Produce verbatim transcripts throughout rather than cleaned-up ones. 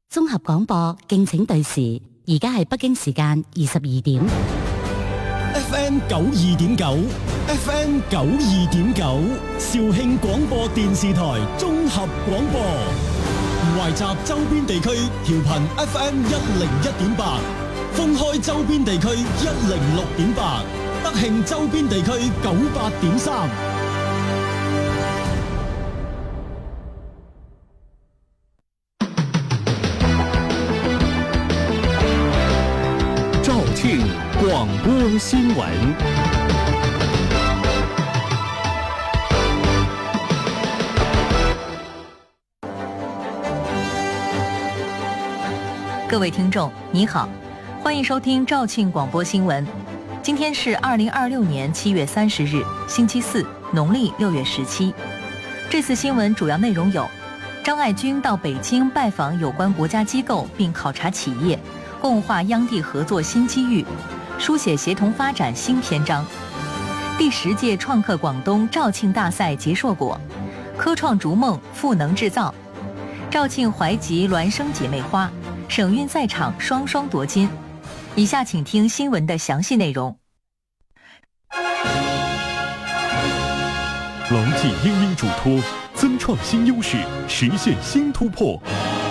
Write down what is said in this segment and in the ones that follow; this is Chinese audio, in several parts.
綜合廣播，敬請對時。而家係北京時間二十二點。 F M 九二點九 ，F M 九二點九，肇慶廣播電視台綜合廣播，懷集周邊地區調頻 F M 一零一點八，封開周邊地區一零六點八，德慶周邊地區九八點三。 肇慶廣播新聞。 各位听众，你好，欢迎收听肇庆广播新闻。今天是二零二六年七月三十日，星期四，农历六月十七。这次新闻主要内容有：张爱军到北京拜访有关国家机构并考察企业，共话央地合作新机遇，书写协同发展新篇章。第十届创客广东肇庆大赛结硕果，科创逐梦赋能制造。肇庆怀集孪生姐妹花，省运赛场双双夺金。以下请听新闻的详细内容。 牢记英英嘱托，增创新优势，实现新突破。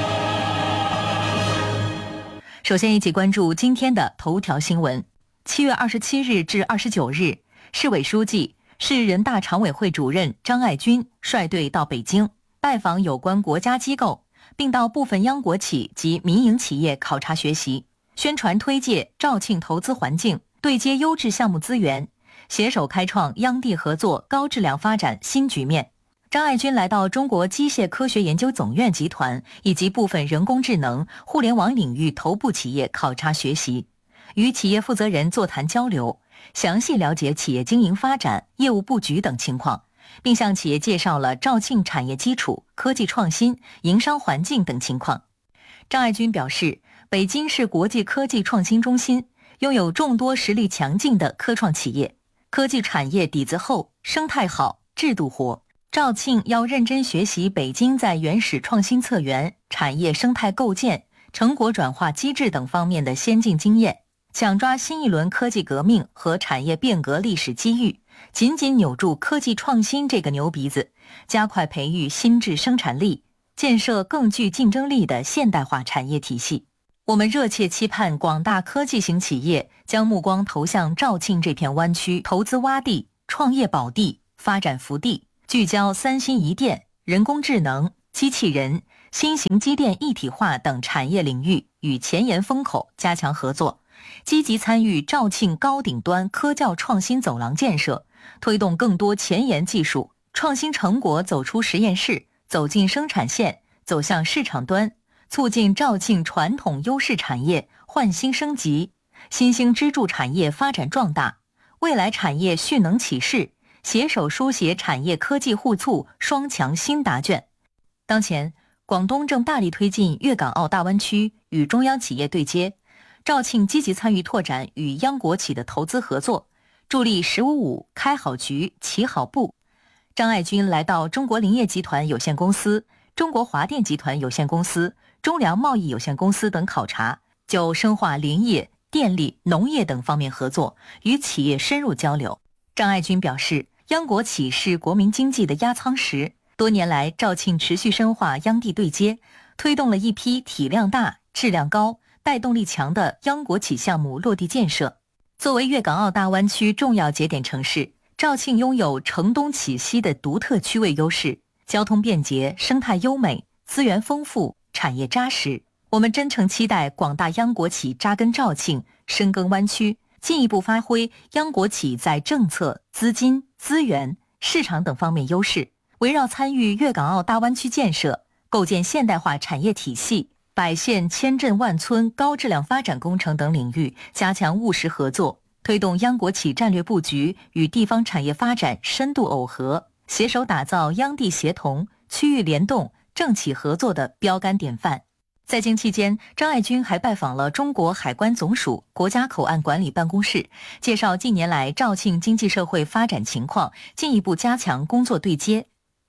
首先一起关注今天的头条新闻。七月二十七日至二十九日，市委书记、市人大常委会主任张爱军率队到北京拜访有关国家机构，并到部分央国企及民营企业考察学习，宣传推介肇庆投资环境，对接优质项目资源，携手开创央地合作高质量发展新局面。张爱军来到中国机械科学研究总院集团以及部分人工智能、互联网领域头部企业考察学习，与企业负责人座谈交流，详细了解企业经营发展、业务布局等情况，并向企业介绍了肇庆产业基础、科技创新、营商环境等情况。张爱军表示，北京是国际科技创新中心，拥有众多实力强劲的科创企业，科技产业底子厚、生态好、制度活。肇庆要认真学习北京在原始创新策源、产业生态构建、成果转化机制等方面的先进经验，抢抓新一轮科技革命和产业变革历史机遇，紧紧扭住科技创新这个牛鼻子，加快培育新质生产力，建设更具竞争力的现代化产业体系。我们热切期盼广大科技型企业将目光投向肇庆这片湾区投资洼地、创业宝地、发展福地，聚焦三新一电、人工智能、机器人、新型机电一体化等产业领域与前沿风口加强合作，积极参与肇庆高顶端科教创新走廊建设，推动更多前沿技术创新成果走出实验室，走进生产线，走向市场端，促进肇庆传统优势产业焕新升级，新兴支柱产业发展壮大，未来产业蓄能起势，携手书写产业科技互促双强新答卷。当前，广东正大力推进粤港澳大湾区与中央企业对接，肇庆积极参与拓展与央国企的投资合作，助力“十五五”开好局、起好步。张爱军来到中国林业集团有限公司、中国华电集团有限公司、中粮贸易有限公司等考察，就深化林业、电力、农业等方面合作，与企业深入交流。张爱军表示，央国企是国民经济的压舱石，多年来肇庆持续深化央地对接，推动了一批体量大、质量高、带动力强的央国企项目落地建设。作为粤港澳大湾区重要节点城市，肇庆拥有城东启西的独特区位优势，交通便捷，生态优美，资源丰富，产业扎实。我们真诚期待广大央国企扎根肇庆，深耕湾区，进一步发挥央国企在政策、资金、资源、市场等方面优势，围绕参与粤港澳大湾区建设，构建现代化产业体系，百县千镇万村高质量发展工程等领域加强务实合作，推动央国企战略布局与地方产业发展深度耦合，携手打造央地协同、区域联动、政企合作的标杆典范。在京期间，张爱军还拜访了中国海关总署国家口岸管理办公室，介绍近年来肇庆经济社会发展情况，进一步加强工作对接。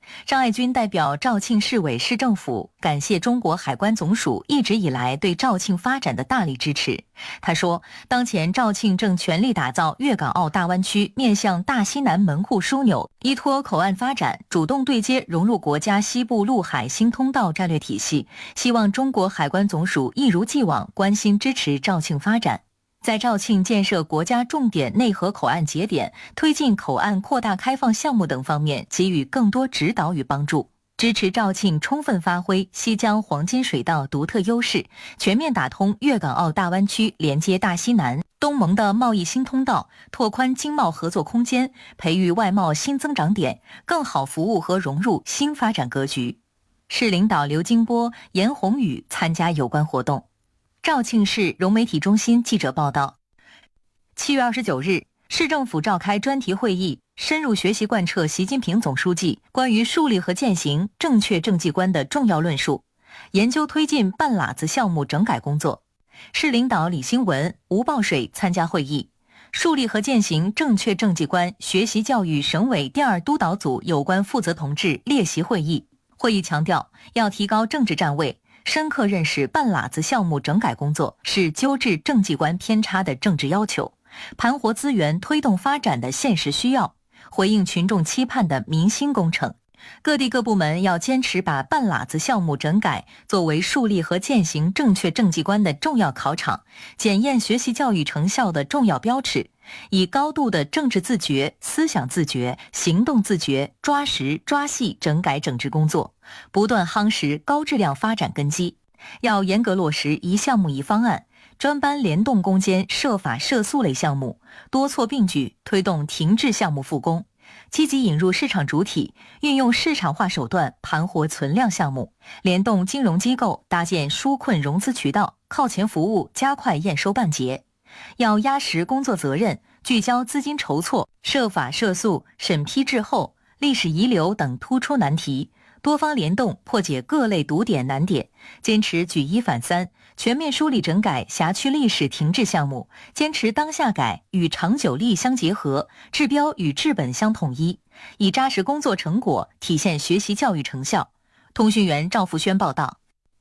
张爱军代表肇庆市委市政府感谢中国海关总署一直以来对肇庆发展的大力支持。他说，当前肇庆正全力打造粤港澳大湾区面向大西南门户枢纽，依托口岸发展，主动对接融入国家西部陆海新通道战略体系，希望中国海关总署一如既往关心支持肇庆发展。在肇庆建设国家重点内河口岸节点、推进口岸扩大开放项目等方面给予更多指导与帮助，支持肇庆充分发挥西江黄金水道独特优势，全面打通粤港澳大湾区连接大西南、东盟的贸易新通道，拓宽经贸合作空间，培育外贸新增长点，更好服务和融入新发展格局。市领导刘金波、严宏宇参加有关活动。肇庆市融媒体中心记者报道，七月二十九日，市政府召开专题会议，深入学习贯彻习近平总书记关于树立和践行正确政绩观的重要论述，研究推进半拉子项目整改工作。市领导李兴文、吴报水参加会议。树立和践行正确政绩观学习教育省委第二督导组有关负责同志列席会议。会议强调，要提高政治站位，深刻认识半拉子项目整改工作是纠治政绩观偏差的政治要求，盘活资源推动发展的现实需要，回应群众期盼的民心工程。各地各部门要坚持把半拉子项目整改作为树立和践行正确政绩观的重要考场，检验学习教育成效的重要标尺，以高度的政治自觉、思想自觉、行动自觉抓实抓细整改整治工作，不断夯实高质量发展根基。要严格落实一项目一方案，专班联动攻坚涉法涉诉类项目，多措并举推动停滞项目复工，积极引入市场主体，运用市场化手段盘活存量项目，联动金融机构搭建纾困融资渠道，靠前服务加快验收办结。要压实工作责任，聚焦资金筹措、涉法涉诉、审批滞后、历史遗留等突出难题，多方联动破解各类堵点难点，坚持举一反三，全面梳理整改辖区历史停滞项目，坚持当下改与长久力相结合，治标与治本相统一，以扎实工作成果体现学习教育成效。通讯员赵福轩报道。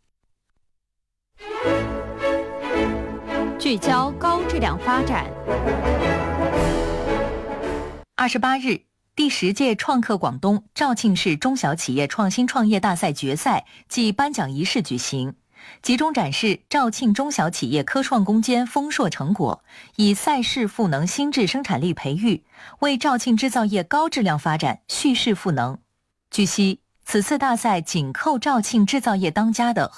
聚焦高质量发展。 二十八日，第十届创客广东肇庆市中小企业创新创业大赛决赛暨颁奖仪式举行，集中展示肇庆中小企业科创攻坚丰硕成果，以赛事赋能新质生产力培育，为肇庆制造业高质量发展蓄势赋能。据悉，此次大赛紧扣肇庆制造业当家的